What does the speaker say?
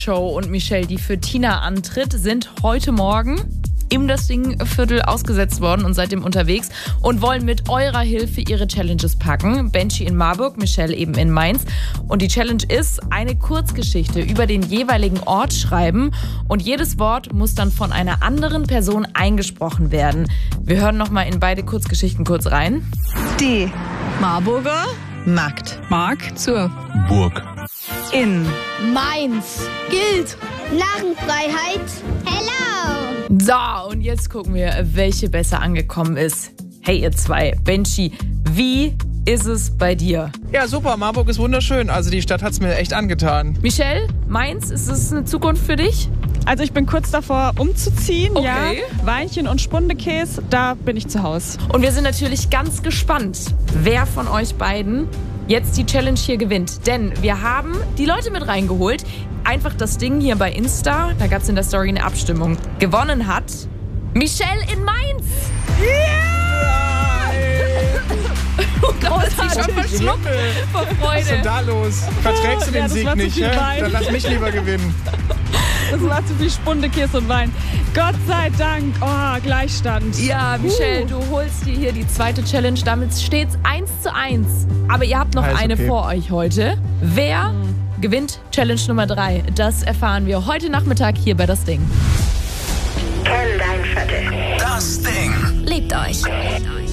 Show und Michelle, die für Tina antritt, sind heute Morgen im Das Ding-Viertel ausgesetzt worden und seitdem unterwegs und wollen mit eurer Hilfe ihre Challenges packen. Benji in Marburg, Michelle eben in Mainz. Und die Challenge ist, eine Kurzgeschichte über den jeweiligen Ort schreiben und jedes Wort muss dann von einer anderen Person eingesprochen werden. Wir hören nochmal in beide Kurzgeschichten kurz rein. D. Marburger. Markt. Mark zur Burg. In. Mainz. Gilt. Narrenfreiheit. Hello. So, und jetzt gucken wir, welche besser angekommen ist. Hey ihr zwei, Benji, wie ist es bei dir? Ja, super. Marburg ist wunderschön. Also die Stadt hat's mir echt angetan. Michelle, Mainz, ist es eine Zukunft für dich? Also ich bin kurz davor umzuziehen, Okay. ja. Weinchen und Spundekäse, da bin ich zu Hause. Und wir sind natürlich ganz gespannt, wer von euch beiden jetzt die Challenge hier gewinnt. Denn wir haben die Leute mit reingeholt. Einfach das Ding hier bei Insta, da gab es in der Story eine Abstimmung. Gewonnen hat Michelle in Mainz. Da hat sie schon verschluckt vor Was ist denn Freude. da los? Verträgst du Ja, den das Sieg war zu nicht? viel Hä? Wein. Dann lass mich lieber gewinnen. Das war zu viel Spundekäse und Wein. Gott sei Dank. Oh, Gleichstand. Ja, Michelle, du holst dir hier die zweite Challenge. Damit steht's 1:1. Aber ihr habt noch Alles eine okay. vor euch heute. Wer gewinnt Challenge Nummer 3? Das erfahren wir heute Nachmittag hier bei Das Ding. Kenn dein Viertel. Das Ding. Liebt euch.